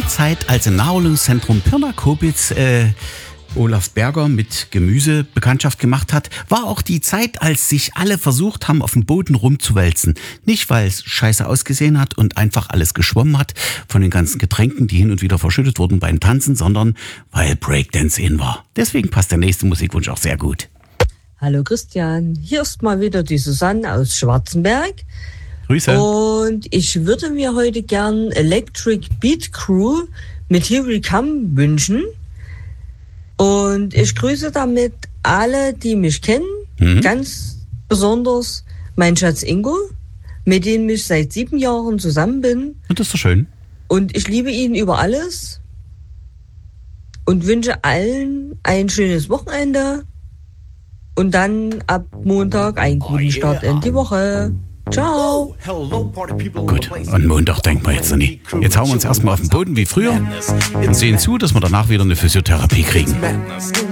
Zeit, als im Naherholungszentrum Pirna-Kobitz Olaf Berger mit Gemüse Bekanntschaft gemacht hat, war auch die Zeit, als sich alle versucht haben, auf dem Boden rumzuwälzen. Nicht, weil es scheiße ausgesehen hat und einfach alles geschwommen hat von den ganzen Getränken, die hin und wieder verschüttet wurden beim Tanzen, sondern weil Breakdance in war. Deswegen passt der nächste Musikwunsch auch sehr gut. Hallo Christian, hier ist mal wieder die Susanne aus Schwarzenberg. Grüße. Und ich würde mir heute gern Electric Beat Crew mit Here We Come wünschen. Und ich grüße damit alle, die mich kennen. Ganz besonders mein Schatz Ingo, mit dem ich seit 7 Jahren zusammen bin. Und das ist doch schön. Und ich liebe ihn über alles. Und wünsche allen ein schönes Wochenende. Und dann ab Montag einen guten Start in die Woche. Ciao. Gut, an Montag denken wir jetzt noch nicht. Jetzt hauen wir uns erstmal auf den Boden wie früher und sehen zu, dass wir danach wieder eine Physiotherapie kriegen.